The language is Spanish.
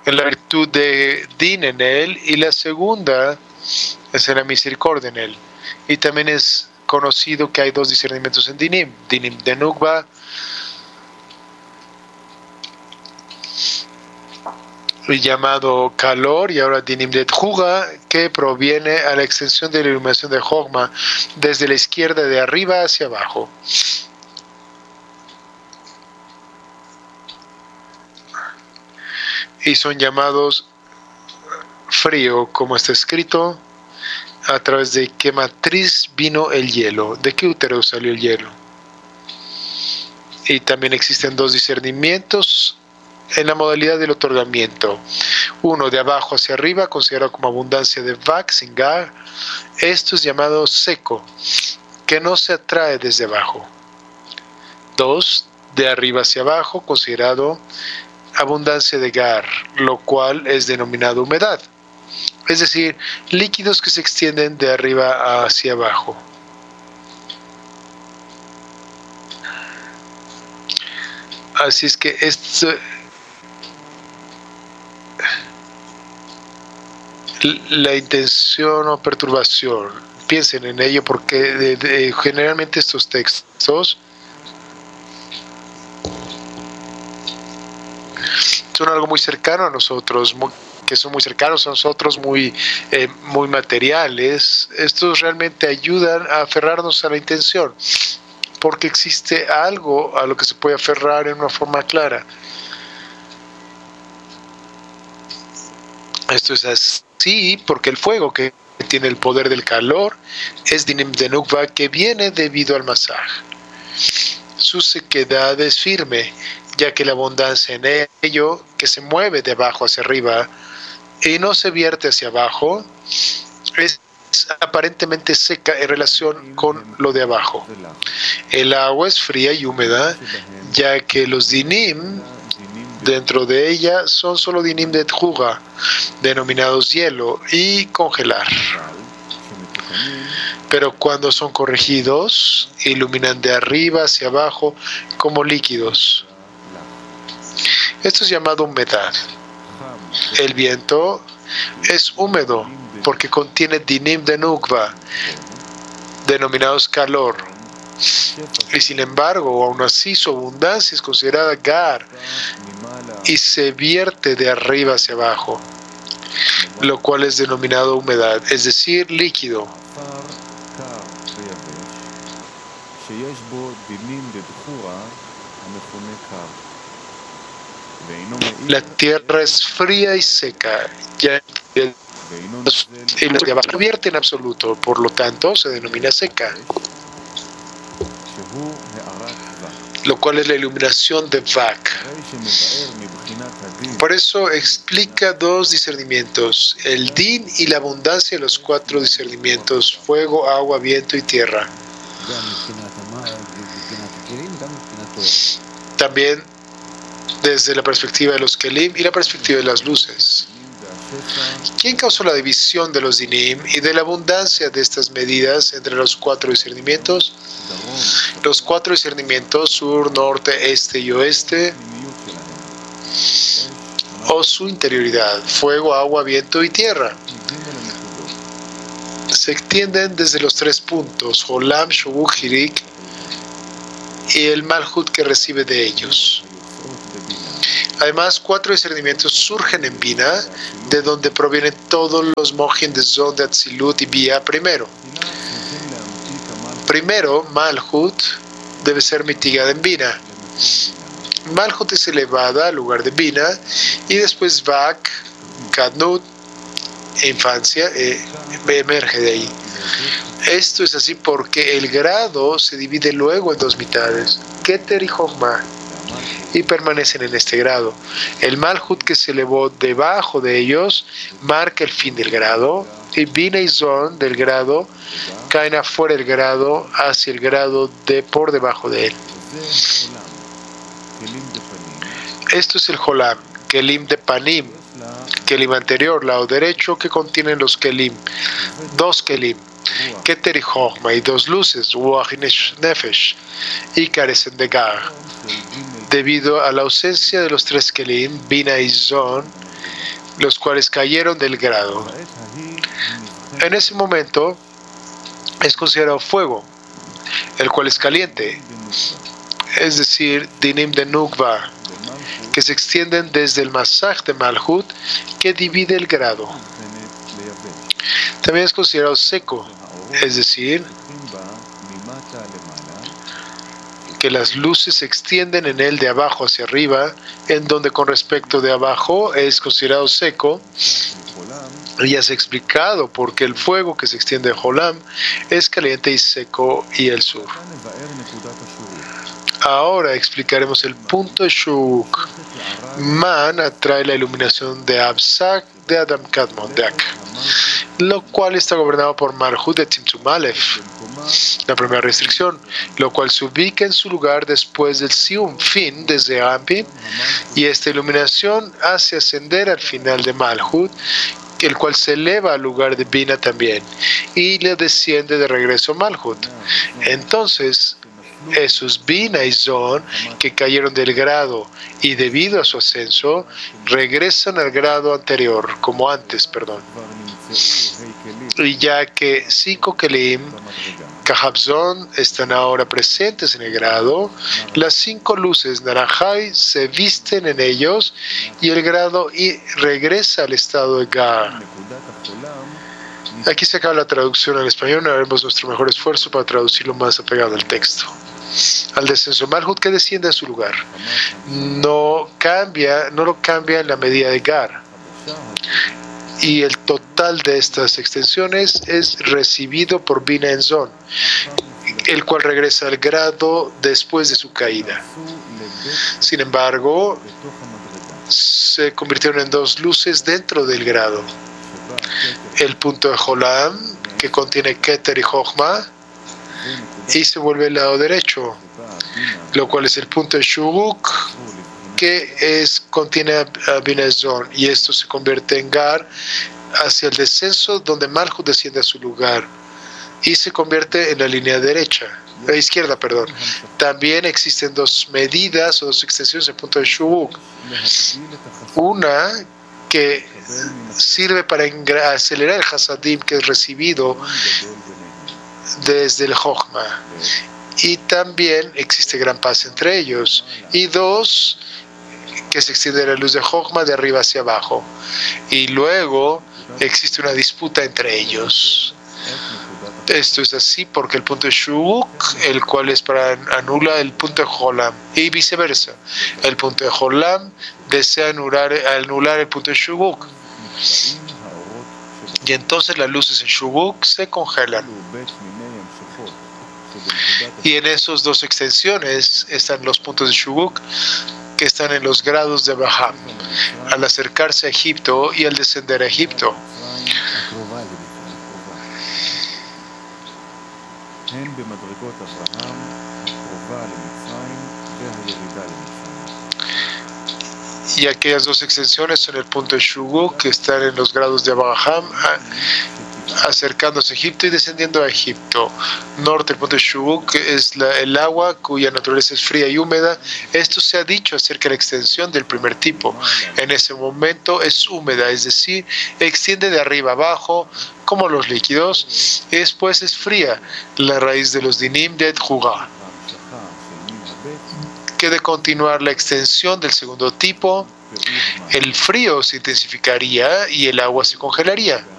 en la virtud de Din en él, y la segunda es en la misericordia en él. Y también es conocido que hay dos discernimientos en Dinim: Dinim de Nukba, llamado calor, y ahora Dinim de Tjuga, que proviene a la extensión de la iluminación de Jogma desde la izquierda de arriba hacia abajo. Y son llamados frío, como está escrito, a través de qué matriz vino el hielo, de qué útero salió el hielo. Y también existen dos discernimientos en la modalidad del otorgamiento. Uno de abajo hacia arriba, considerado como abundancia de Vak, Singar. Esto es llamado seco, que no se atrae desde abajo. Dos, de arriba hacia abajo, considerado abundancia de Gar, lo cual es denominado humedad. Es decir, líquidos que se extienden de arriba hacia abajo. Así es que la intención o perturbación, piensen en ello, porque generalmente estos textos son algo muy cercano a nosotros, que son muy cercanos a nosotros, muy materiales. Estos realmente ayudan a aferrarnos a la intención, porque existe algo a lo que se puede aferrar en una forma clara. Esto es así porque el fuego, que tiene el poder del calor, es Dinim de Nukva, que viene debido al masaj. Su sequedad es firme, ya que la abundancia en ello, que se mueve de abajo hacia arriba y no se vierte hacia abajo, es aparentemente seca en relación con lo de abajo. El agua es fría y húmeda, ya que los dinim dentro de ella son solo dinim de tjuga, denominados hielo y congelar. Pero cuando son corregidos, iluminan de arriba hacia abajo como líquidos. Esto es llamado humedad. El viento es húmedo porque contiene dinim de nukva, denominados calor. Y sin embargo, aún así, su abundancia es considerada gar y se vierte de arriba hacia abajo, lo cual es denominado humedad, es decir, líquido. La tierra es fría y seca, y los de abajo no vierte en absoluto, por lo tanto se denomina seca, lo cual es la iluminación de Vak. Por eso explica dos discernimientos, el Din y la abundancia de los cuatro discernimientos: fuego, agua, viento y tierra. También desde la perspectiva de los Kelim y la perspectiva de las luces. ¿Quién causó la división de los Dinim y de la abundancia de estas medidas entre los cuatro discernimientos? Los cuatro discernimientos, sur, norte, este y oeste, o su interioridad, fuego, agua, viento y tierra, se extienden desde los tres puntos, Olam, Shuvuk, Hirik, y el Malhut que recibe de ellos. Además, cuatro discernimientos surgen en Bina, de donde provienen todos los Mohin de Zon, de Atzilut y Bia primero. Primero, Malhut debe ser mitigada en Bina. Malhut es elevada al lugar de Bina, y después Vak, Kadnut, infancia, emerge de ahí. Esto es así porque el grado se divide luego en dos mitades, Keter y Jochma, y permanecen en este grado. El Malhut que se elevó debajo de ellos marca el fin del grado, y Bina y Zon del grado caen afuera del grado hacia el grado de por debajo de él. Esto es el Jolam, Kelim de Panim, Kelim anterior, lado derecho, que contienen los Kelim, dos Kelim, Keter y Jochma, y dos luces, Ruach y Nefesh, y carecen de Gar. debido a la ausencia de los tres Kelim, Bina y Zon, los cuales cayeron del grado. En ese momento es considerado fuego, el cual es caliente, es decir, Dinim de Nukva, que se extienden desde el Masaj de Malhut, que divide el grado. También es considerado seco, es decir, que las luces se extienden en él de abajo hacia arriba, en donde con respecto de abajo es considerado seco. Ya se ha explicado por qué el fuego que se extiende de Jolam es caliente y seco y el sur. Ahora explicaremos el punto de Shuk. Man atrae la iluminación de Absak de Adam Kadmon, de Ak, lo cual está gobernado por Malhut de Tzimtzum Aleph, la primera restricción, lo cual se ubica en su lugar después del Sium, fin, desde Ampin, y esta iluminación hace ascender al final de Malhut, el cual se eleva al lugar de Bina también, y le desciende de regreso a Malhut. Entonces, esos Bina y Zon que cayeron del grado y debido a su ascenso regresan al grado anterior, como antes, y ya que 5 Kelim, Kahabzon, están ahora presentes en el grado, las 5 luces Naranjai se visten en ellos y el grado regresa al estado de Gar. Aquí se acaba la traducción al español. Haremos nuestro mejor esfuerzo para traducirlo más apegado al texto. Al descenso Malhut que desciende a su lugar, no lo cambia en la medida de Gar, y el total de estas extensiones es recibido por Bina en Zon, el cual regresa al grado después de su caída. Sin embargo, se convirtieron en 2 luces dentro del grado: el punto de Jolam, que contiene Keter y Jochma, y se vuelve el lado derecho, lo cual es el punto de Shuruk, que contiene a Bina Zon, y esto se convierte en Gar hacia el descenso, donde Malhut desciende a su lugar y se convierte en la línea izquierda. También existen 2 medidas o 2 extensiones del punto de Shuruk. Una que sirve para acelerar el Hasadim, que es recibido desde el Jochma, y también existe gran paz entre ellos, y 2 que se extiende la luz de Jochma de arriba hacia abajo, y luego existe una disputa entre ellos. Esto es así porque el punto de Shuruk, el cual es para anular el punto de Jolam, y viceversa, el punto de Jolam desea anular el punto de Shuruk, y entonces las luces en Shuruk se congelan. Y en esas 2 extensiones están los puntos de Shuruk que están en los grados de Abraham, al acercarse a Egipto y al descender a Egipto. Y aquellas 2 extensiones son el punto de Shuruk, que están en los grados de Abraham, acercándose a Egipto y descendiendo a Egipto. Norte, el punto de Shuruk, es el agua cuya naturaleza es fría y húmeda. Esto se ha dicho acerca de la extensión del primer tipo. En ese momento es húmeda, es decir, extiende de arriba abajo como los líquidos, y después es fría, la raíz de los dinim de Edjugá, que de continuar la extensión del segundo tipo, el frío se intensificaría y el agua se congelaría.